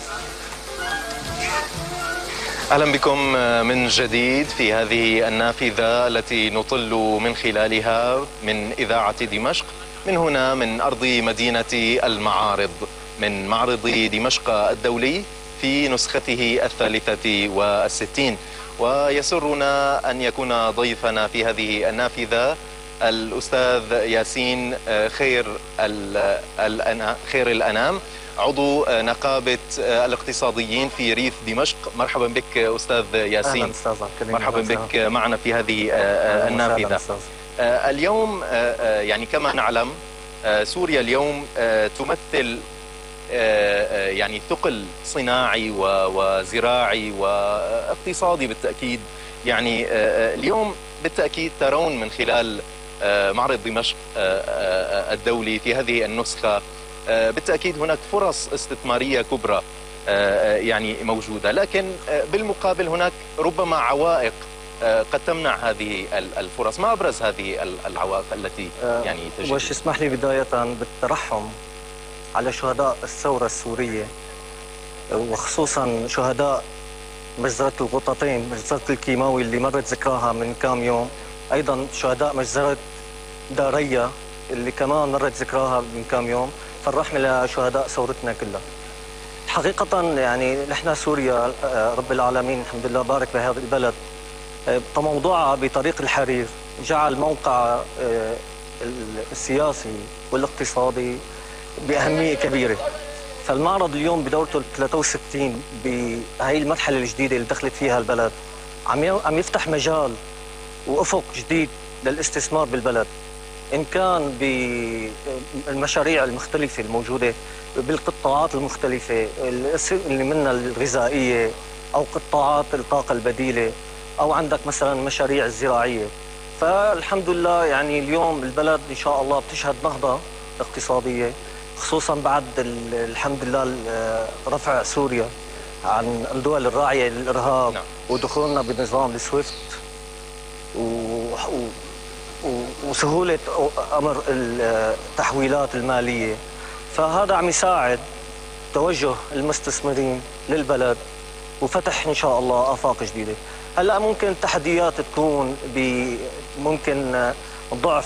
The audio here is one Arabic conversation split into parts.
أهلا بكم من جديد في هذه النافذة التي نطل من خلالها من إذاعة دمشق، من هنا من أرض مدينة المعارض، من معرض دمشق الدولي في نسخته 63. ويسرنا أن يكون ضيفنا في هذه النافذة الأستاذ ياسين خير الأنام، عضو نقابة الاقتصاديين في ريف دمشق. مرحبا بك أستاذ ياسين. أهلا أستاذ. مرحبا بك معنا في هذه النافذة. اليوم يعني كما نعلم سوريا اليوم تمثل يعني ثقل صناعي وزراعي واقتصادي بالتأكيد. يعني اليوم بالتأكيد ترون من خلال معرض دمشق الدولي في هذه النسخة بالتأكيد هناك فرص استثمارية كبرى يعني موجودة، لكن بالمقابل هناك ربما عوائق قد تمنع هذه الفرص. ما أبرز هذه العوائق التي يعني تجد؟ وش اسمح لي بداية بالترحم على شهداء الثورة السورية، وخصوصا شهداء مجزرة القططين، مجزرة الكيماوي اللي مرت ذكراها من كام يوم، أيضا شهداء مجزرة داريا اللي كمان مرت ذكراها من كام يوم. فالرحمة لشهداء ثورتنا كلها. حقيقة يعني نحن سوريا رب العالمين الحمد لله بارك بهذا البلد، تموضعها بطريق الحرير جعل موقع السياسي والاقتصادي بأهمية كبيرة. فالمعرض اليوم بدورته 63 بهي المرحلة الجديدة اللي دخلت فيها البلد عم يفتح مجال وأفق جديد للاستثمار بالبلد، إن كان بالمشاريع المختلفة الموجودة بالقطاعات المختلفة اللي منها الغذائية أو قطاعات الطاقة البديلة أو عندك مثلا مشاريع الزراعية. فالحمد لله يعني اليوم البلد إن شاء الله بتشهد نهضة اقتصادية، خصوصا بعد الحمد لله رفع سوريا عن الدول الراعية للإرهاب ودخولنا بنظام السويفت وسهولة أمر التحويلات المالية. فهذا عم يساعد توجه المستثمرين للبلد وفتح إن شاء الله آفاق جديدة. هلأ ممكن التحديات تكون ممكن ضعف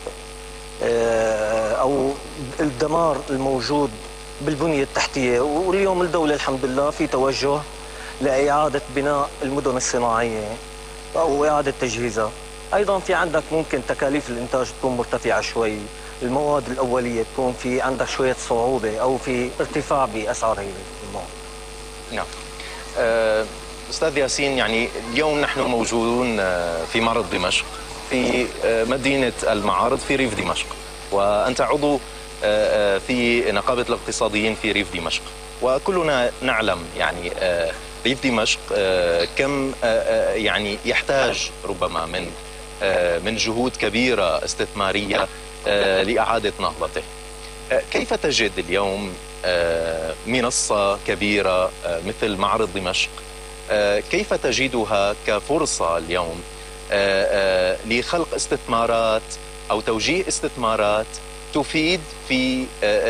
أو الدمار الموجود بالبنية التحتية، واليوم الدولة الحمد لله في توجه لإعادة بناء المدن الصناعية أو إعادة تجهيزها. أيضا في عندك ممكن تكاليف الإنتاج تكون مرتفعة شوي، المواد الأولية تكون في عندك شوية صعوبة أو في ارتفاع بأسعار هي المواد. نعم. أستاذ ياسين، يعني اليوم نحن موجودون في معرض دمشق في مدينة المعارض في ريف دمشق، وأنت عضو في نقابة الاقتصاديين في ريف دمشق، وكلنا نعلم يعني ريف دمشق كم يعني يحتاج ربما من جهود كبيرة استثمارية لإعادة نهضته. كيف تجد اليوم منصة كبيرة مثل معرض دمشق، كيف تجدها كفرصة اليوم لخلق استثمارات أو توجيه استثمارات تفيد في